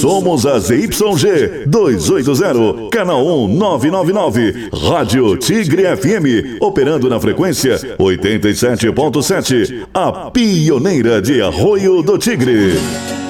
somos a ZYG 280, canal 1999, Rádio Tigre FM, operando na frequência 87.7, a pioneira de Arroio do Tigre.